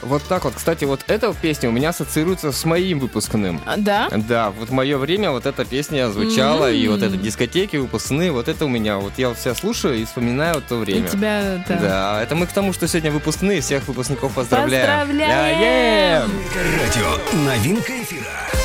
Вот так вот. Кстати, вот эта песня у меня ассоциируется с моим выпускным. Да? Да, вот в мое время вот эта песня звучала, и вот это дискотеки, выпускные, вот это у меня. Вот я вот себя слушаю и вспоминаю то время. И тебя, Да, это мы к тому, что сегодня выпускные, всех выпускников поздравляем. Поздравляем! Радио. Новинка эфира.